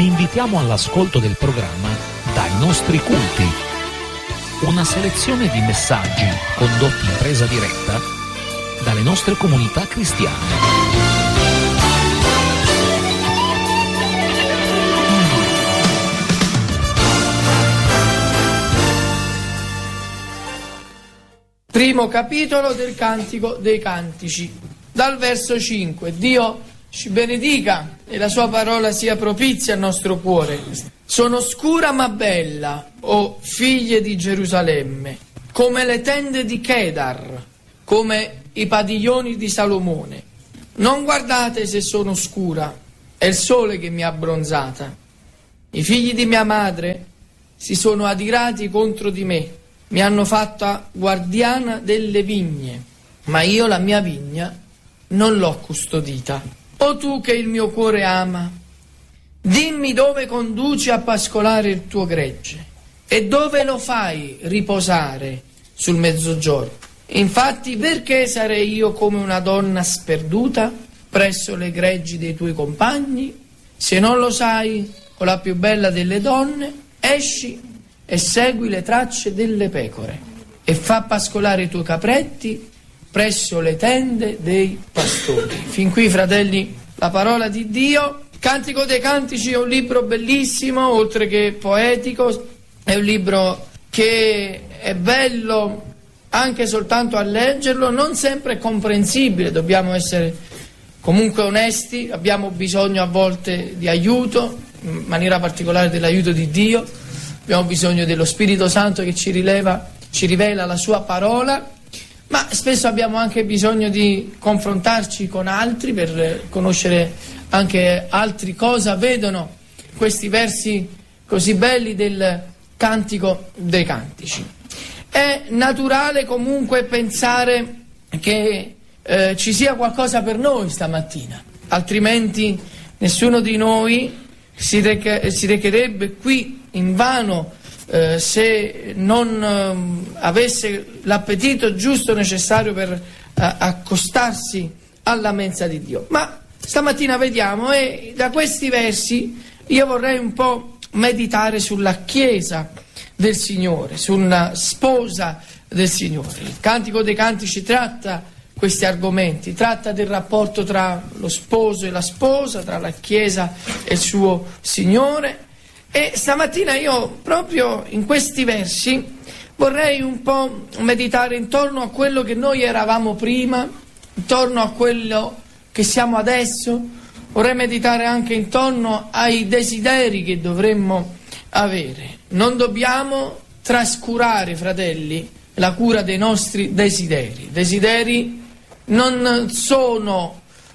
vi invitiamo all'ascolto del programma Dai nostri culti, una selezione di messaggi condotti in presa diretta dalle nostre comunità cristiane. Primo capitolo del Cantico dei Cantici, dal verso 5. Dio ci benedica e la sua parola sia propizia al nostro cuore. Sono scura ma bella, o figlie di Gerusalemme, come le tende di Kedar, come i padiglioni di Salomone. Non guardate se sono scura, è il sole che mi ha abbronzata. I figli di mia madre si sono adirati contro di me, mi hanno fatta guardiana delle vigne, ma io la mia vigna non l'ho custodita. O tu che il mio cuore ama, dimmi dove conduci a pascolare il tuo gregge e dove lo fai riposare sul mezzogiorno. Infatti perché sarei io come una donna sperduta presso le greggi dei tuoi compagni? Se non lo sai, o la più bella delle donne, esci e segui le tracce delle pecore e fa pascolare i tuoi capretti presso le tende dei pastori. Fin qui, fratelli, la parola di Dio. Cantico dei Cantici è un libro bellissimo, oltre che poetico, è un libro che è bello anche soltanto a leggerlo, non sempre è comprensibile, dobbiamo essere comunque onesti, abbiamo bisogno a volte di aiuto, in maniera particolare dell'aiuto di Dio. Abbiamo bisogno dello Spirito Santo che ci rivela la sua parola, ma spesso abbiamo anche bisogno di confrontarci con altri per conoscere anche altri cosa vedono questi versi così belli del Cantico dei Cantici. È naturale comunque pensare che ci sia qualcosa per noi stamattina, altrimenti nessuno di noi si recherebbe qui invano se non avesse l'appetito giusto necessario per accostarsi alla mensa di Dio. Ma stamattina vediamo, e da questi versi io vorrei un po' meditare sulla Chiesa del Signore, sulla sposa del Signore. Il Cantico dei Cantici tratta questi argomenti, tratta del rapporto tra lo sposo e la sposa, tra la Chiesa e il suo Signore. E stamattina io proprio in questi versi vorrei un po' meditare intorno a quello che noi eravamo prima, intorno a quello che siamo adesso. Vorrei meditare anche intorno ai desideri che dovremmo avere. Non dobbiamo trascurare, fratelli, la cura dei nostri desideri. Desideri non sono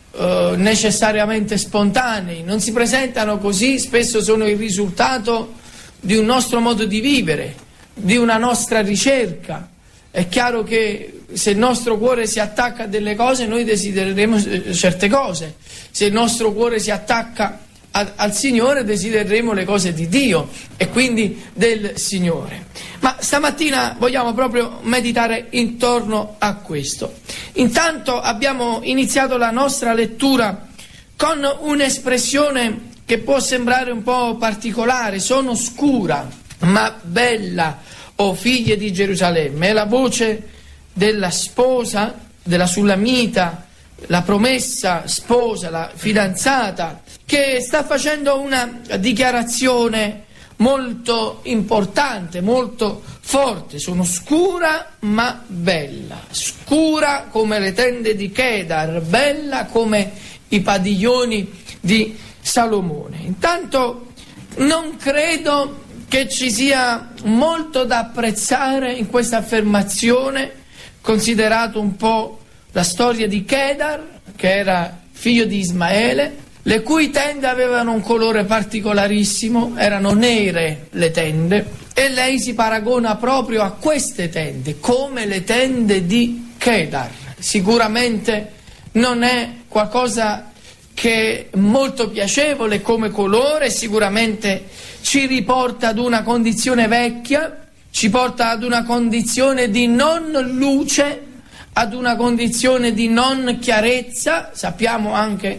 necessariamente spontanei, non si presentano così, spesso sono il risultato di un nostro modo di vivere, di una nostra ricerca. È chiaro che se il nostro cuore si attacca a delle cose, noi desidereremo certe cose. Se il nostro cuore si attacca al Signore, desidereremo le cose di Dio e quindi del Signore. Ma stamattina vogliamo proprio meditare intorno a questo. Intanto abbiamo iniziato la nostra lettura con un'espressione che può sembrare un po' particolare: sono scura ma bella, o figlie di Gerusalemme. È la voce della sposa, della Sulamita, la promessa sposa, la fidanzata, che sta facendo una dichiarazione molto importante, molto forte. Sono scura ma bella, scura come le tende di Kedar, bella come i padiglioni di Salomone. Intanto non credo che ci sia molto da apprezzare in questa affermazione, considerato un po' la storia di Kedar, che era figlio di Ismaele, le cui tende avevano un colore particolarissimo, erano nere le tende, e lei si paragona proprio a queste tende, come le tende di Kedar. Sicuramente non è qualcosa che è molto piacevole come colore, sicuramente ci riporta ad una condizione vecchia, ci porta ad una condizione di non luce, ad una condizione di non chiarezza. Sappiamo anche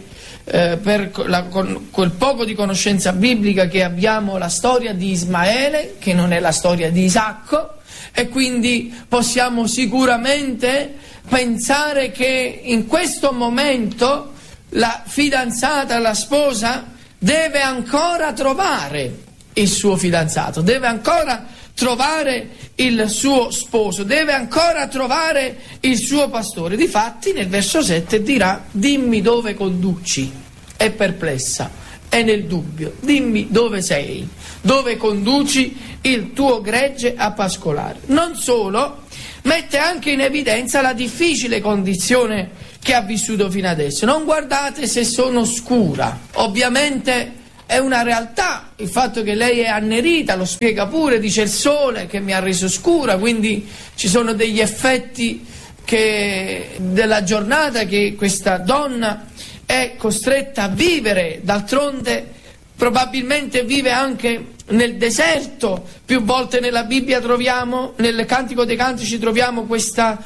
con quel poco di conoscenza biblica che abbiamo, la storia di Ismaele, che non è la storia di Isacco, e quindi possiamo sicuramente pensare che in questo momento la fidanzata, la sposa, deve ancora trovare il suo fidanzato, deve ancora trovare il suo sposo, deve ancora trovare il suo pastore. Difatti nel verso 7 dirà: dimmi dove conduci. È perplessa, è nel dubbio. Dimmi dove sei, dove conduci il tuo gregge a pascolare. Non solo, mette anche in evidenza la difficile condizione che ha vissuto fino adesso. Non guardate se sono scura. Ovviamente è una realtà il fatto che lei è annerita, lo spiega pure, dice il sole che mi ha reso scura, quindi ci sono degli effetti della giornata che questa donna è costretta a vivere. D'altronde probabilmente vive anche nel deserto. Più volte nella Bibbia troviamo, nel Cantico dei Cantici troviamo questa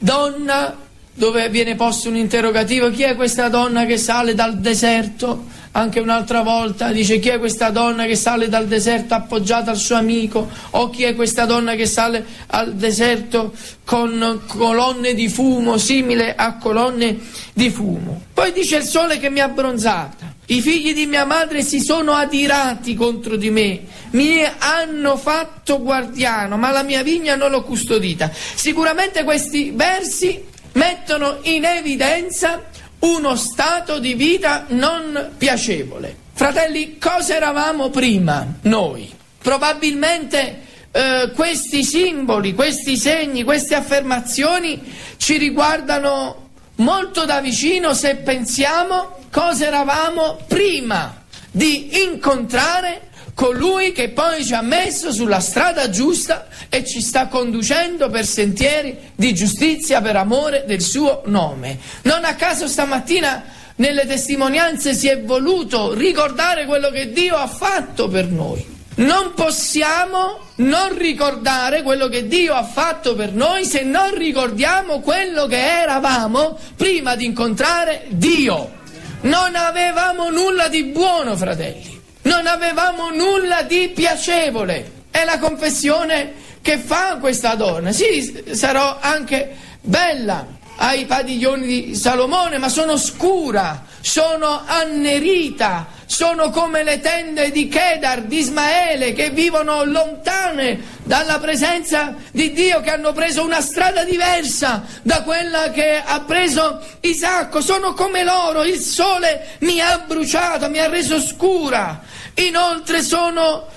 donna dove viene posto un interrogativo: chi è questa donna che sale dal deserto? Anche un'altra volta dice: chi è questa donna che sale dal deserto appoggiata al suo amico? O chi è questa donna che sale al deserto con colonne di fumo, simile a colonne di fumo? Poi dice: il sole che mi ha abbronzata, i figli di mia madre si sono adirati contro di me, mi hanno fatto guardiano, ma la mia vigna non l'ho custodita. Sicuramente questi versi mettono in evidenza uno stato di vita non piacevole. Fratelli, cosa eravamo prima noi? Probabilmente questi simboli, questi segni, queste affermazioni ci riguardano molto da vicino se pensiamo cosa eravamo prima di incontrare colui che poi ci ha messo sulla strada giusta e ci sta conducendo per sentieri di giustizia per amore del suo nome. Non a caso stamattina nelle testimonianze si è voluto ricordare quello che Dio ha fatto per noi. Non possiamo non ricordare quello che Dio ha fatto per noi se non ricordiamo quello che eravamo prima di incontrare Dio. Non avevamo nulla di buono, fratelli. Non avevamo nulla di piacevole. È la confessione che fa questa donna. Sì, sarò anche bella ai padiglioni di Salomone, ma sono scura, sono annerita, sono come le tende di Kedar, di Ismaele, che vivono lontane dalla presenza di Dio, che hanno preso una strada diversa da quella che ha preso Isacco. Sono come loro, il sole mi ha bruciato, mi ha reso scura. Inoltre sono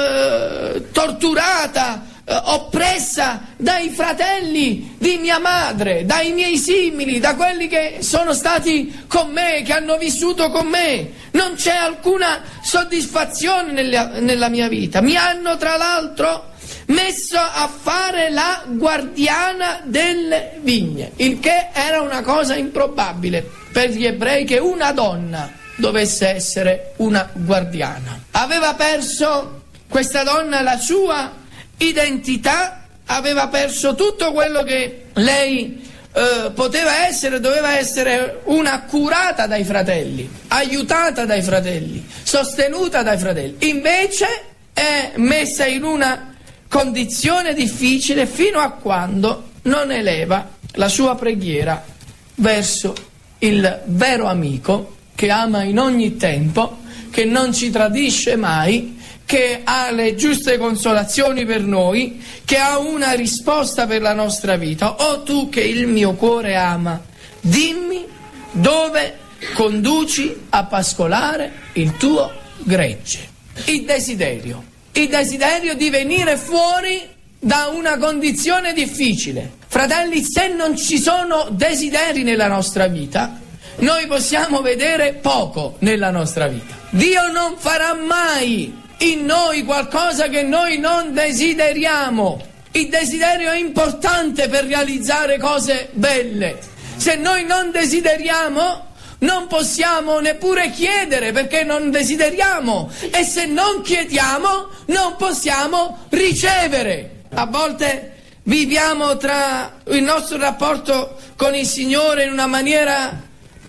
torturata, oppressa dai fratelli di mia madre, dai miei simili, da quelli che sono stati con me, che hanno vissuto con me. Non c'è alcuna soddisfazione nella mia vita. Mi hanno tra l'altro messo a fare la guardiana delle vigne, il che era una cosa improbabile per gli ebrei, che una donna dovesse essere una guardiana. Aveva perso questa donna la sua identità, aveva perso tutto quello che lei poteva essere. Doveva essere una curata dai fratelli, aiutata dai fratelli, sostenuta dai fratelli. Invece è messa in una condizione difficile fino a quando non eleva la sua preghiera verso il vero amico, che ama in ogni tempo, che non ci tradisce mai, che ha le giuste consolazioni per noi, che ha una risposta per la nostra vita. O tu che il mio cuore ama, dimmi dove conduci a pascolare il tuo gregge. Il desiderio di venire fuori da una condizione difficile. Fratelli, se non ci sono desideri nella nostra vita, noi possiamo vedere poco nella nostra vita. Dio non farà mai in noi qualcosa che noi non desideriamo. Il desiderio è importante per realizzare cose belle. Se noi non desideriamo, non possiamo neppure chiedere, perché non desideriamo, e se non chiediamo non possiamo ricevere. A volte viviamo tra il nostro rapporto con il Signore in una maniera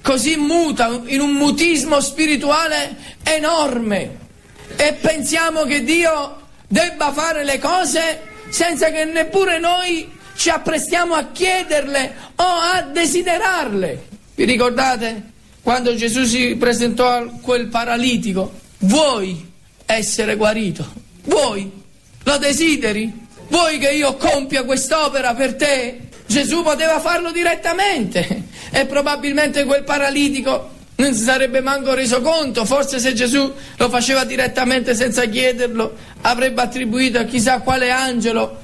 così muta, in un mutismo spirituale enorme, e pensiamo che Dio debba fare le cose senza che neppure noi ci apprestiamo a chiederle o a desiderarle. Vi ricordate quando Gesù si presentò a quel paralitico? Vuoi essere guarito? Vuoi? Lo desideri? Vuoi che io compia quest'opera per te? Gesù poteva farlo direttamente e probabilmente quel paralitico non si sarebbe manco reso conto. Forse se Gesù lo faceva direttamente senza chiederlo, avrebbe attribuito a chissà quale angelo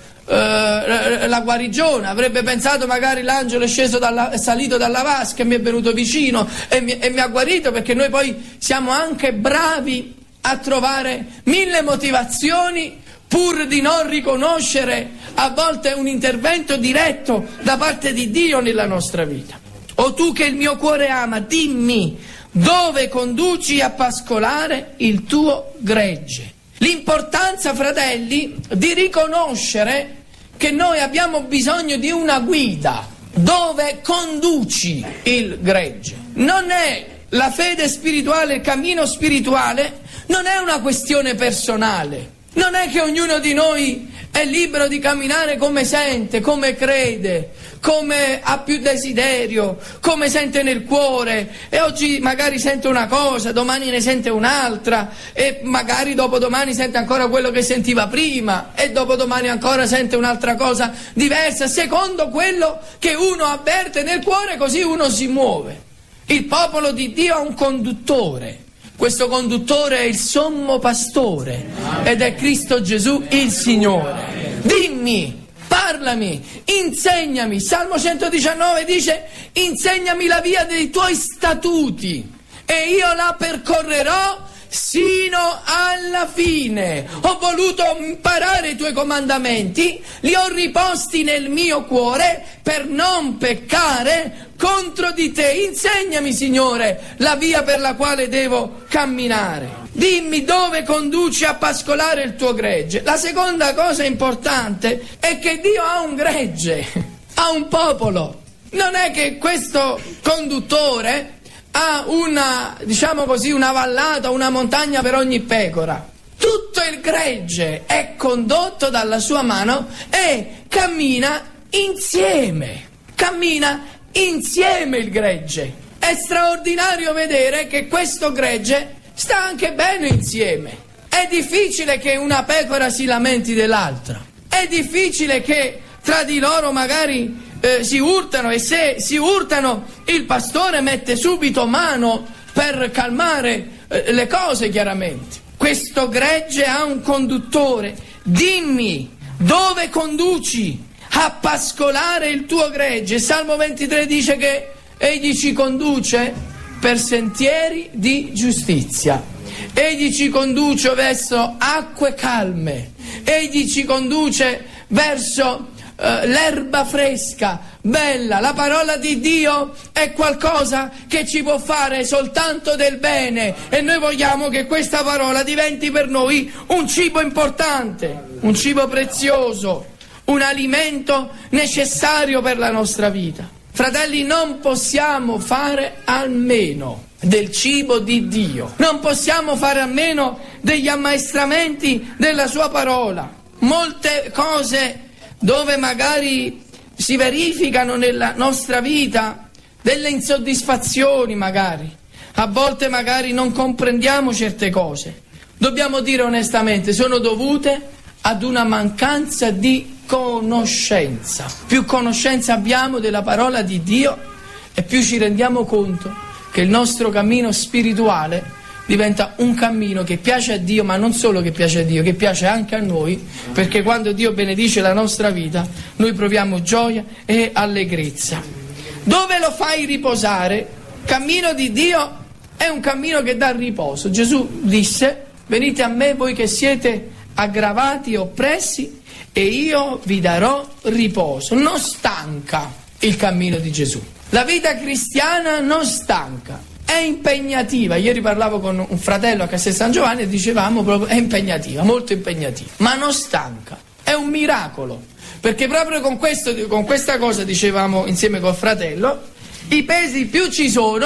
la guarigione, avrebbe pensato magari l'angelo è salito dalla vasca e mi è venuto vicino e mi ha guarito, perché noi poi siamo anche bravi a trovare 1000 motivazioni pur di non riconoscere a volte un intervento diretto da parte di Dio nella nostra vita. O tu che il mio cuore ama, dimmi dove conduci a pascolare il tuo gregge. L'importanza, fratelli, di riconoscere che noi abbiamo bisogno di una guida. Dove conduci il gregge? Non è la fede spirituale, il cammino spirituale, non è una questione personale. Non è che ognuno di noi è libero di camminare come sente, come crede, come ha più desiderio, come sente nel cuore, e oggi magari sente una cosa, domani ne sente un'altra, e magari dopodomani sente ancora quello che sentiva prima, e dopodomani ancora sente un'altra cosa diversa, secondo quello che uno avverte nel cuore, così uno si muove. Il popolo di Dio ha un conduttore. Questo conduttore è il sommo pastore ed è Cristo Gesù il Signore. Dimmi, parlami, insegnami. Salmo 119 dice: insegnami la via dei tuoi statuti e io la percorrerò sino alla fine. Ho voluto imparare i tuoi comandamenti, li ho riposti nel mio cuore per non peccare contro di te. Insegnami, Signore, la via per la quale devo camminare. Dimmi dove conduci a pascolare il tuo gregge. La seconda cosa importante è che Dio ha un gregge, ha un popolo. Non è che questo conduttore ha una, diciamo così, una vallata, una montagna per ogni pecora. Tutto il gregge è condotto dalla sua mano e cammina insieme. Cammina insieme il gregge. È straordinario vedere che questo gregge sta anche bene insieme. È difficile che una pecora si lamenti dell'altra. È difficile che tra di loro magari si urtano, e se si urtano il pastore mette subito mano per calmare le cose, chiaramente. Questo gregge ha un conduttore. Dimmi dove conduci a pascolare il tuo gregge. Salmo 23 dice che egli ci conduce per sentieri di giustizia, egli ci conduce verso acque calme, egli ci conduce verso l'erba fresca, bella. La parola di Dio è qualcosa che ci può fare soltanto del bene, e noi vogliamo che questa parola diventi per noi un cibo importante, un cibo prezioso, un alimento necessario per la nostra vita. Fratelli, non possiamo fare a meno del cibo di Dio, non possiamo fare a meno degli ammaestramenti della sua parola. Molte cose dove magari si verificano nella nostra vita delle insoddisfazioni, magari a volte magari non comprendiamo certe cose, dobbiamo dire onestamente, sono dovute ad una mancanza di conoscenza. Più conoscenza abbiamo della parola di Dio e più ci rendiamo conto che il nostro cammino spirituale diventa un cammino che piace a Dio, ma non solo che piace a Dio, che piace anche a noi, perché quando Dio benedice la nostra vita noi proviamo gioia e allegrezza. Dove lo fai riposare? Cammino di Dio è un cammino che dà riposo. Gesù disse: venite a me voi che siete aggravati e oppressi e io vi darò riposo. Non stanca il cammino di Gesù. La vita cristiana non stanca. È impegnativa. Ieri parlavo con un fratello a Castel San Giovanni e dicevamo proprio è impegnativa, molto impegnativa, ma non stanca. È un miracolo, perché proprio con questa cosa dicevamo insieme col fratello, i pesi più ci sono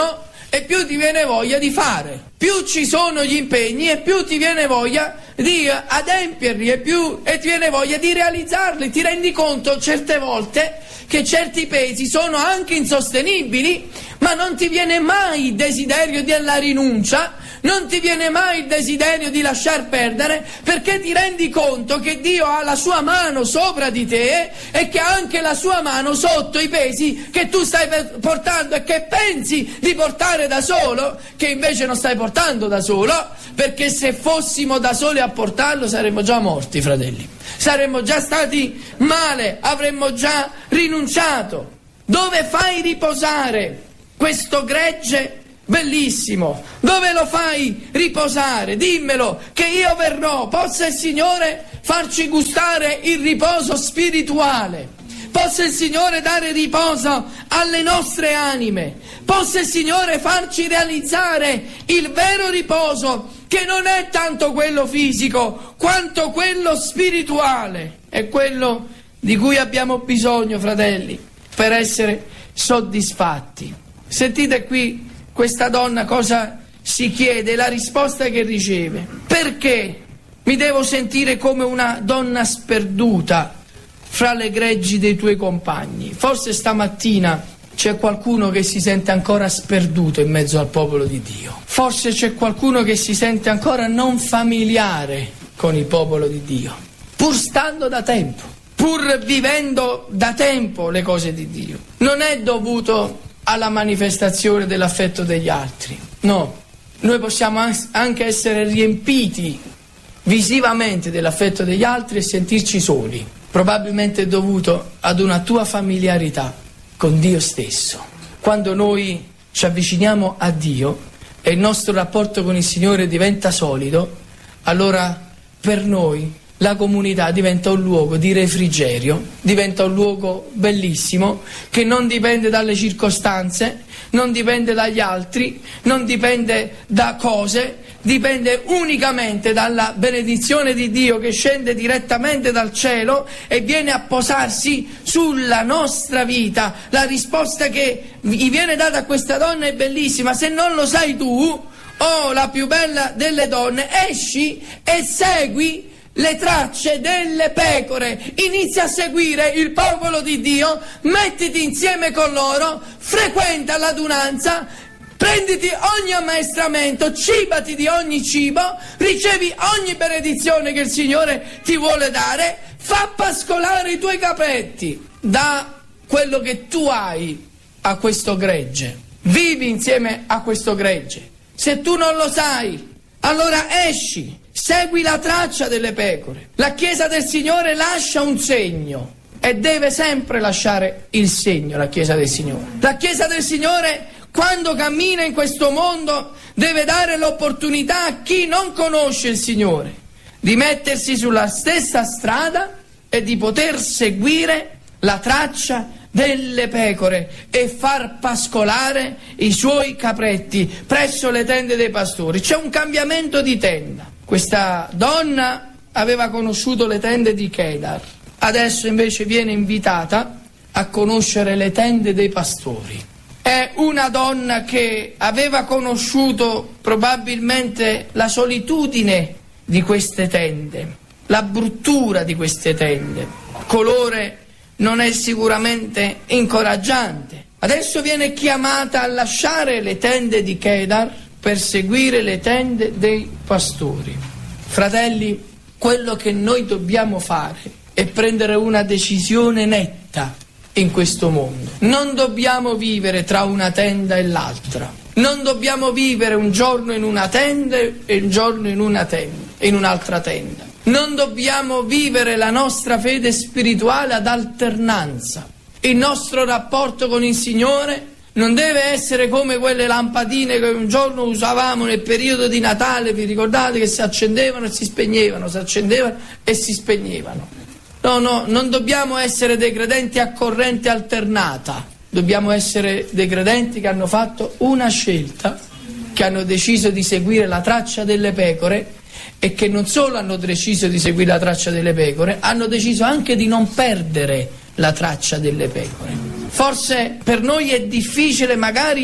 e più ti viene voglia di fare. Più ci sono gli impegni e più ti viene voglia di adempierli e ti viene voglia di realizzarli. Ti rendi conto certe volte che certi pesi sono anche insostenibili, ma non ti viene mai il desiderio della rinuncia, non ti viene mai il desiderio di lasciar perdere, perché ti rendi conto che Dio ha la sua mano sopra di te e che ha anche la sua mano sotto i pesi che tu stai portando e che pensi di portare da solo, che invece non stai portando da solo, perché se fossimo da soli a portarlo saremmo già morti, fratelli. Saremmo già stati male, avremmo già rinunciato. Dove fai riposare questo gregge bellissimo? Dove lo fai riposare? Dimmelo, che io verrò. Possa il Signore farci gustare il riposo spirituale. Possa il Signore dare riposo alle nostre anime. Possa il Signore farci realizzare il vero riposo, che non è tanto quello fisico quanto quello spirituale. È quello di cui abbiamo bisogno, fratelli, per essere soddisfatti. Sentite qui questa donna cosa si chiede, la risposta che riceve. Perché mi devo sentire come una donna sperduta fra le greggi dei tuoi compagni? Forse stamattina c'è qualcuno che si sente ancora sperduto in mezzo al popolo di Dio. Forse c'è qualcuno che si sente ancora non familiare con il popolo di Dio, pur stando da tempo, pur vivendo da tempo le cose di Dio. Non è dovuto alla manifestazione dell'affetto degli altri, no. Noi possiamo anche essere riempiti visivamente dell'affetto degli altri e sentirci soli. Probabilmente è dovuto ad una tua familiarità con Dio stesso. Quando noi ci avviciniamo a Dio e il nostro rapporto con il Signore diventa solido, allora per noi la comunità diventa un luogo di refrigerio, diventa un luogo bellissimo che non dipende dalle circostanze, non dipende dagli altri, non dipende da cose, dipende unicamente dalla benedizione di Dio che scende direttamente dal cielo e viene a posarsi sulla nostra vita. La risposta che gli viene data a questa donna è bellissima. Se non lo sai tu, la più bella delle donne, esci e segui le tracce delle pecore, inizia a seguire il popolo di Dio, mettiti insieme con loro, frequenta l'adunanza, prenditi ogni ammaestramento, cibati di ogni cibo, ricevi ogni benedizione che il Signore ti vuole dare, fa pascolare i tuoi capetti, da quello che tu hai a questo gregge, vivi insieme a questo gregge. Se tu non lo sai, allora esci, segui la traccia delle pecore. La Chiesa del Signore lascia un segno e deve sempre lasciare il segno, la Chiesa del Signore. La Chiesa del Signore, quando cammina in questo mondo, deve dare l'opportunità a chi non conosce il Signore di mettersi sulla stessa strada e di poter seguire la traccia delle pecore e far pascolare i suoi capretti presso le tende dei pastori. C'è un cambiamento di tenda. Questa donna aveva conosciuto le tende di Kedar, adesso invece viene invitata a conoscere le tende dei pastori. È una donna che aveva conosciuto probabilmente la solitudine di queste tende, la bruttura di queste tende. Il colore non è sicuramente incoraggiante. Adesso viene chiamata a lasciare le tende di Kedar per seguire le tende dei pastori. Fratelli, quello che noi dobbiamo fare è prendere una decisione netta in questo mondo. Non dobbiamo vivere tra una tenda e l'altra. Non dobbiamo vivere un giorno in una tenda e un giorno in un'altra tenda. Non dobbiamo vivere la nostra fede spirituale ad alternanza. Il nostro rapporto con il Signore non deve essere come quelle lampadine che un giorno usavamo nel periodo di Natale, vi ricordate, che si accendevano e si spegnevano, si accendevano e si spegnevano. No, non dobbiamo essere dei credenti a corrente alternata, dobbiamo essere dei credenti che hanno fatto una scelta, che hanno deciso di seguire la traccia delle pecore e che non solo hanno deciso di seguire la traccia delle pecore, hanno deciso anche di non perdere la traccia delle pecore. Forse per noi è difficile magari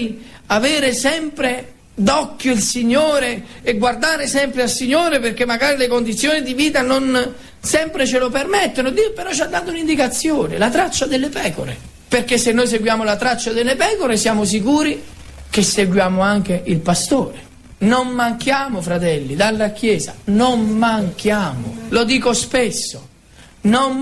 avere sempre d'occhio il Signore e guardare sempre al Signore, perché magari le condizioni di vita non sempre ce lo permettono. Dio però ci ha dato un'indicazione, la traccia delle pecore, perché se noi seguiamo la traccia delle pecore siamo sicuri che seguiamo anche il pastore. Non manchiamo, fratelli, dalla Chiesa, non manchiamo, lo dico spesso, non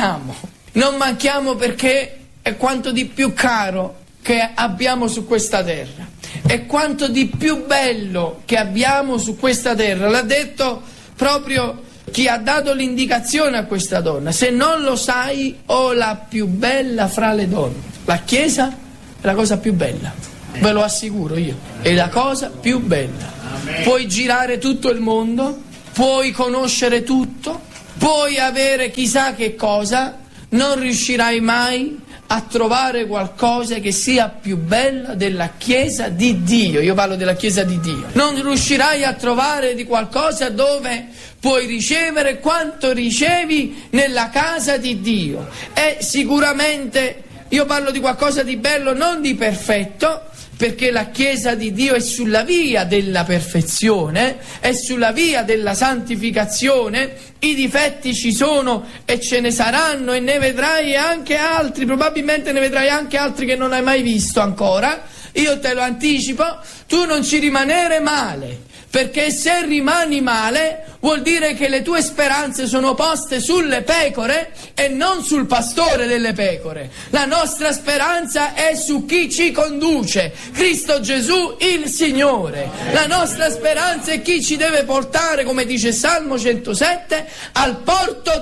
manchiamo perché è quanto di più caro che abbiamo su questa terra, è quanto di più bello che abbiamo su questa terra. L'ha detto proprio chi ha dato l'indicazione a questa donna: se non lo sai, ho la più bella fra le donne. La Chiesa è la cosa più bella, ve lo assicuro io, è la cosa più bella. Puoi girare tutto il mondo, puoi conoscere tutto, puoi avere chissà che cosa, non riuscirai mai a trovare qualcosa che sia più bella della Chiesa di Dio. Io parlo della Chiesa di Dio. Non riuscirai a trovare di qualcosa dove puoi ricevere quanto ricevi nella casa di Dio. E sicuramente io parlo di qualcosa di bello, non di perfetto, perché la Chiesa di Dio è sulla via della perfezione, è sulla via della santificazione. I difetti ci sono e ce ne saranno, e ne vedrai anche altri, probabilmente ne vedrai anche altri che non hai mai visto ancora. Io te lo anticipo, tu non ci rimanere male, perché se rimani male vuol dire che le tue speranze sono poste sulle pecore e non sul pastore delle pecore. La nostra speranza è su chi ci conduce, Cristo Gesù il Signore. La nostra speranza è chi ci deve portare, come dice Salmo 107, al porto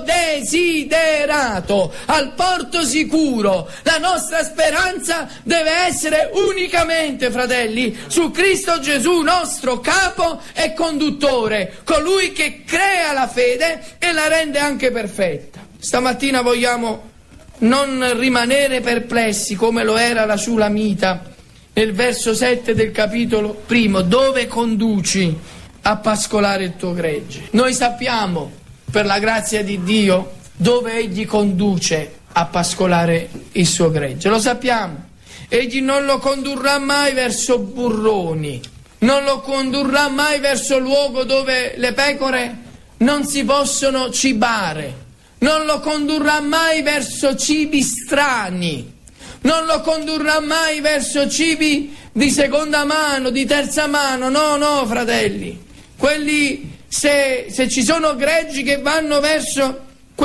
desiderato, al porto sicuro. La nostra speranza deve essere unicamente, fratelli, su Cristo Gesù, nostro capo e conduttore, colui che crea la fede e la rende anche perfetta. Stamattina vogliamo non rimanere perplessi come lo era la Shulamita nel verso 7 del capitolo primo: dove conduci a pascolare il tuo gregge? Noi sappiamo, per la grazia di Dio, dove Egli conduce a pascolare il suo gregge, lo sappiamo. Egli non lo condurrà mai verso burroni, non lo condurrà mai verso luogo dove le pecore non si possono cibare, non lo condurrà mai verso cibi strani, non lo condurrà mai verso cibi di seconda mano, di terza mano. No, fratelli, quelli, se ci sono greggi che vanno verso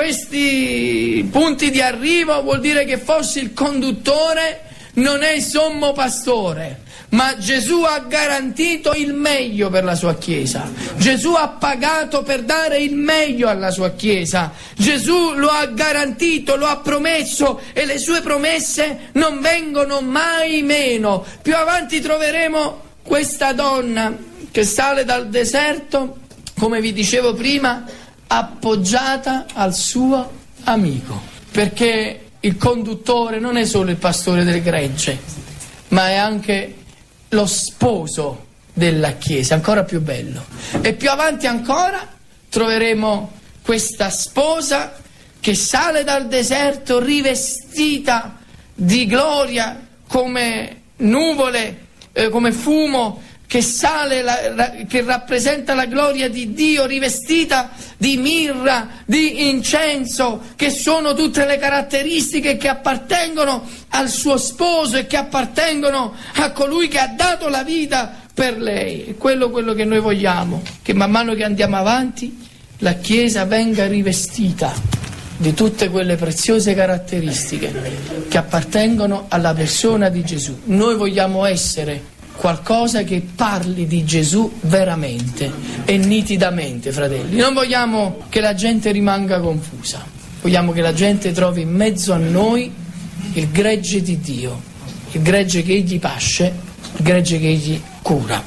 questi punti di arrivo, vuol dire che forse il conduttore non è il sommo pastore. Ma Gesù ha garantito il meglio per la sua Chiesa. Gesù ha pagato per dare il meglio alla sua Chiesa. Gesù lo ha garantito, lo ha promesso, e le sue promesse non vengono mai meno. Più avanti troveremo questa donna che sale dal deserto, come vi dicevo prima, appoggiata al suo amico, perché il conduttore non è solo il pastore del gregge, ma è anche lo sposo della Chiesa, ancora più bello. E più avanti ancora troveremo questa sposa che sale dal deserto rivestita di gloria, come nuvole, come fumo che sale, che rappresenta la gloria di Dio, rivestita di mirra, di incenso, che sono tutte le caratteristiche che appartengono al suo sposo e che appartengono a colui che ha dato la vita per lei. È quello che noi vogliamo, che man mano che andiamo avanti la Chiesa venga rivestita di tutte quelle preziose caratteristiche che appartengono alla persona di Gesù. Noi vogliamo essere qualcosa che parli di Gesù veramente e nitidamente, fratelli. Non vogliamo che la gente rimanga confusa, vogliamo che la gente trovi in mezzo a noi il gregge di Dio, il gregge che Egli pasce, il gregge che Egli cura.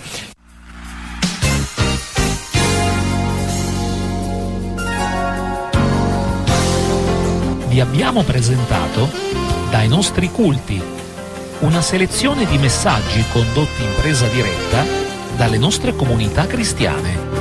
Vi abbiamo presentato Dai nostri culti, una selezione di messaggi condotti in presa diretta dalle nostre comunità cristiane.